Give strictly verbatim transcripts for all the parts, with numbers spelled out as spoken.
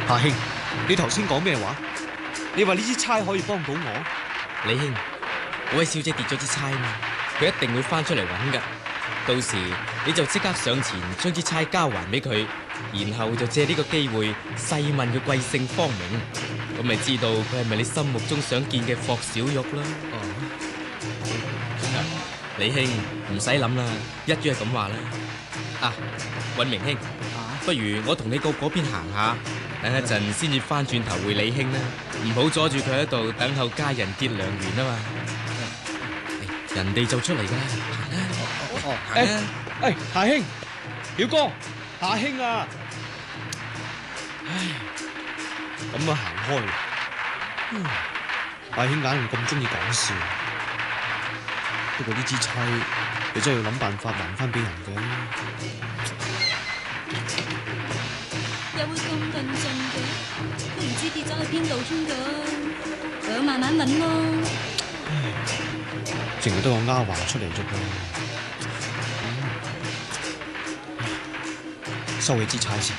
夏兄，你頭先講咩話？你話呢支釵可以幫到我？ 李兄，嗰位小姐跌咗支釵嘛，佢一定會翻出嚟揾噶。到時你就即刻上前將支釵交還俾佢，然後就借呢個機會細問佢貴姓芳名，咁咪知道佢係咪你心目中想見嘅霍小玉啦。哦，李兄唔使諗啦，一於係咁話啦。啊，尹明兄，不如我同你過嗰邊行下，等一陣先至翻轉頭會李兄啦，唔好阻住佢喺度等候家人結良緣啊嘛。人哋就出嚟噶啦，行啦。 哦，誒誒，夏兄，表哥，夏兄啊！唉，咁啊行開。嗯，夏兄硬係咁中意講笑，不過呢支釵你真係要諗辦法還翻俾人嘅。 又會咁論盡嘅，都唔知跌咗去邊度添㗎，唯有慢慢揾咯。 唉，淨係得個丫鬟出嚟啫噃。收起支釵先。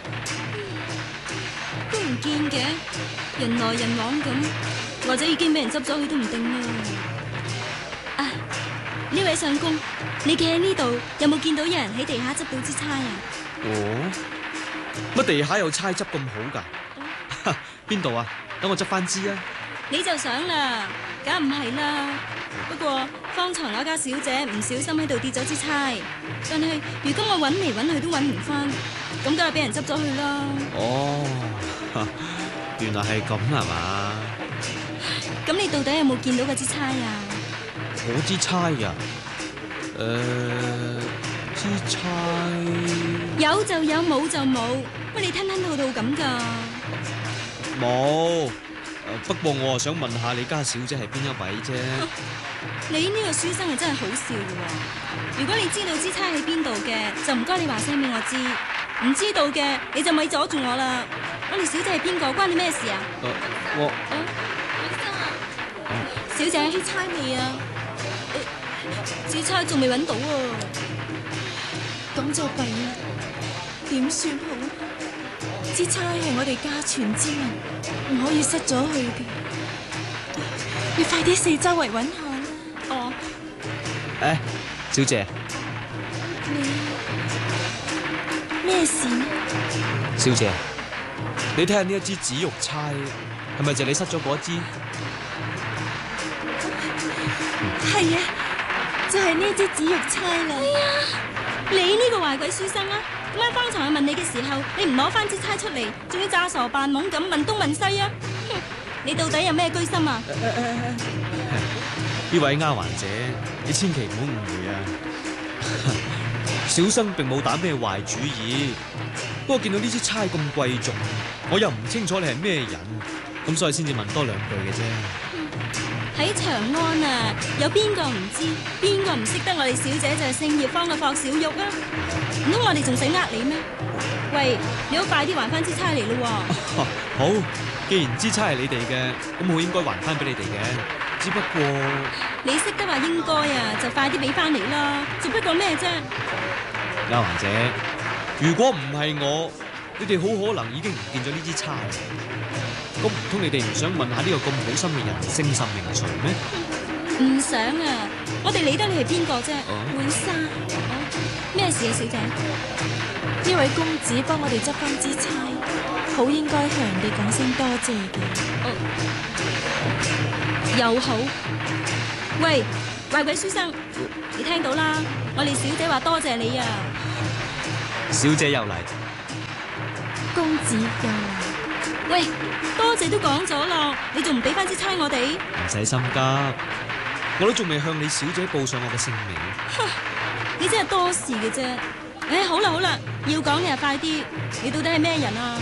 都唔見嘅，人來人往咁，或者已經俾人執咗去都唔定啦。啊，呢位相公，你企喺呢度，有冇見到有人喺地下執到支釵啊？ 哦，乜地下有釵執咁好㗎？邊度啊？等我執翻支啊！ 你就想啦，梗唔係啦。不過方才我家小姐唔小心喺度跌咗支釵，但係如今我揾嚟揾去都揾唔翻，咁梗係俾人執咗去啦。 哦，原來係咁係嘛？ 咁你到底有冇見到嗰支釵啊？ 嗰支釵啊？誒、呃，支釵有就有，冇就冇，乜你吞吞吐吐咁噶？ 冇。不過我啊想問下你家小姐係邊一位啫。 你呢個書生係真係好笑嘅喎！如果你知道支釵喺邊度嘅，就唔該你話聲俾我知；唔知道嘅，你就咪阻住我啦。我哋小姐係邊個？關你咩事啊？ 誒、呃，我小姐，支釵未啊？支釵仲未揾到啊！ 咁就弊啦，點算好？支釵係我哋家傳之物，唔可以失咗去嘅。你快啲四周圍揾下啦。 哦。 誒，小姐。 你咩事呢？ 小姐，你睇下呢一支紫玉釵，係咪就你失咗嗰一支？ 係啊，就係呢支紫玉釵啦。 哎呀，你呢個壞鬼書生啊！點解方才我問你嘅時候，你唔攞翻支釵出嚟，仲要詐傻扮懵咁問東問西啊？哼！你到底有咩居心啊？ 呢位丫鬟姐，你千祈唔好誤會啊！小生並冇打咩壞主意，不過見到呢支釵咁貴重，我又唔清楚你係咩人，咁所以先至問多兩句嘅啫。 喺長安啊，有邊個唔知，邊個唔識得我哋小姐就係聖葉坊嘅霍小玉啊？唔通我哋仲使呃你咩？喂，你好快啲還翻支釵嚟咯喎！ 好，既然支釵係你哋嘅，咁我應該還翻俾你哋嘅。只不過你識得話應該啊，就快啲俾翻嚟啦。做不過咩啫？ 丫鬟姐，如果唔係我，你哋好可能已經唔見咗呢支釵。咁唔通你哋唔想問下呢個咁好心嘅人姓甚名誰咩？ 唔想啊！我哋理得你係邊個啫？ 浣紗， 咩事啊，小姐？ 呢位公子幫我哋執翻支釵，好應該向人哋講聲多謝嘅。 哦，又好。喂，壞鬼書生，你聽到啦？我哋小姐話多謝你啊！ 小姐又嚟， 公子又嚟。 喂，多謝都講咗咯，你仲唔俾翻支釵我哋？ 唔使心急，我都仲未向你小姐報上我嘅姓名。 你真係多事嘅啫。唉，好啦好啦，要講你就快啲。你到底係咩人啊？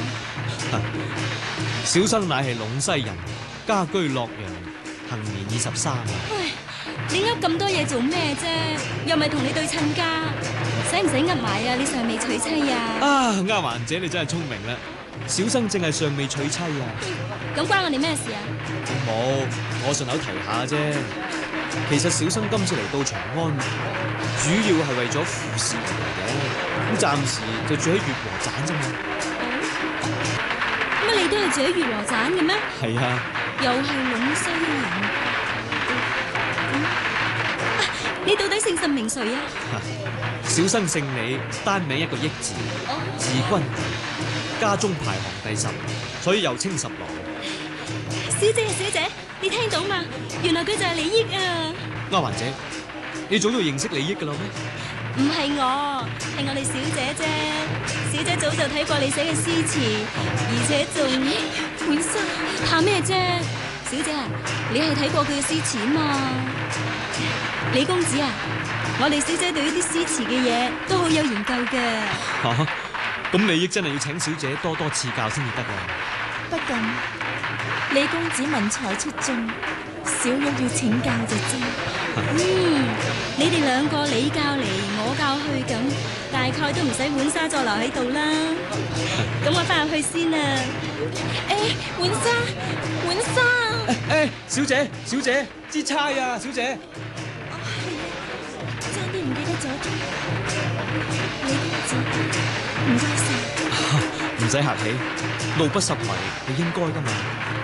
小生乃係隴西人，家居洛陽，行年二十三啊。 喂，你噏咁多嘢做咩啫？又咪同你對親家，使唔使噏埋啊？你尚未娶妻啊？ 啊，丫鬟姐你真係聰明啦！小生正係尚未娶妻啊。 咁關我哋咩事啊？ 冇，我順口提下啫。其實小生今次嚟到長安，主要係為咗赴試嚟嘅，咁暫時就住喺月和棧啫嘛。 乜你都係住喺月羅盞嘅咩？ 係啊， 又係隴西人。嗯啊、你到底姓甚名誰啊？ 小生姓李，單名一個益字，字君，家中排行第十，所以又稱十郎。 小姐啊，小姐，你聽到嘛？原來佢就係李益啊！ 丫鬟姐，你早就認識李益噶啦咩？ 唔係我，係我哋小姐啫。小姐早就睇過你寫嘅詩詞，而且仲本身怕咩啫？小姐啊，你係睇過佢嘅詩詞嘛？李公子啊，我哋小姐對呢啲詩詞嘅嘢都好有研究嘅。 吓、啊，咁李益真係要請小姐多多賜教先至得啊！ 不過李公子文才出眾，小玉要請教就知。 嗯，你哋兩個你教嚟，我教去咁，大概都唔使浣紗再留喺度啦。咁我翻入去先啊。 誒，浣紗，浣紗。 誒誒，小姐，小姐，支釵啊，小姐。 哦，係啊，差啲唔記得咗添。李公子，唔該晒。 唔使客氣，路不拾遺係應該噶嘛。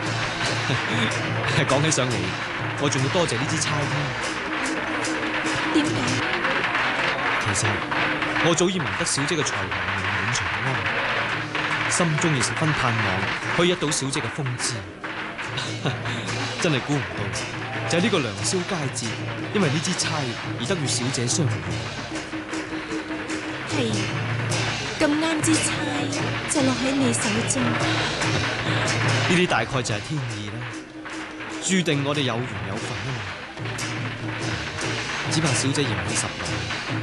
講起上嚟，我仲要多謝呢支釵添。 點解？ 其實我早已聞得小姐嘅才華名滿長安，心中亦十分盼望可以一睹小姐嘅風姿。真係估唔到，就係呢個良宵佳節，因為呢支釵而得與小姐相遇。 係咁啱支釵就落喺你手中。 呢啲大概就係天意啦，注定我哋有緣有份啊嘛。只怕小姐嫌棄十郎。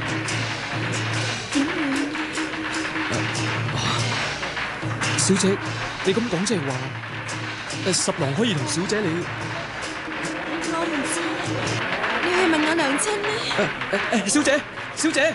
點會？ 哇！小姐，你咁講即係話，誒，十郎可以同小姐你？ 我唔知，你去問我娘親呢？ 誒誒誒，小姐，小姐，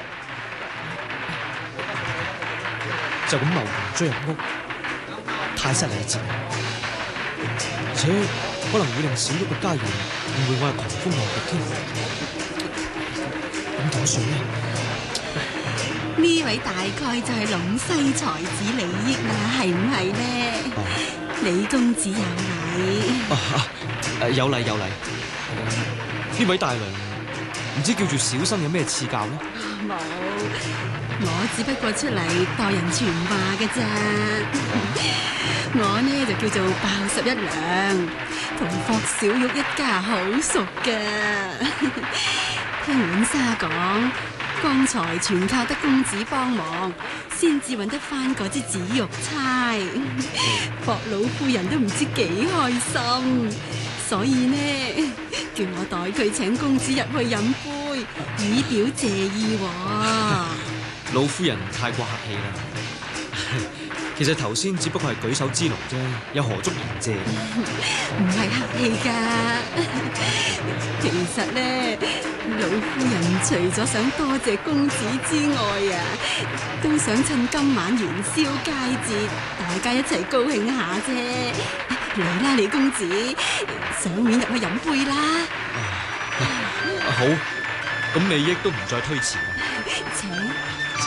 就咁貿然追入屋，太失禮節，而且可能會令小玉嘅家人誤會我係狂風浪蝶添。咁點算呢？ 呢位大概就係隴西才子李益啦，係唔係呢？ 哦、 李公子有禮。 啊啊、有禮有禮。呢、呃、位大娘唔知叫做小生有咩賜教呢？ 冇，我只不過出嚟代人傳話嘅咋。我呢就叫做鮑十一娘，同霍小玉一家好熟㗎。聽浣紗講，剛才全靠得公子幫忙，先至揾得翻嗰支紫玉釵。霍老夫人都唔知幾開心，所以呢，叫我代佢請公子入去飲杯，以表謝意。 老夫人太過客氣啦。其實頭先只不過係舉手之勞啫，又何足言謝？ 唔係客氣㗎。其實呢，老夫人除咗想多謝公子之外啊，都想趁今晚元宵佳節，大家一齊高興下啫。嚟啦，李公子，上面入去飲杯啦。 啊、好，咁李益都唔再推辭啦。 請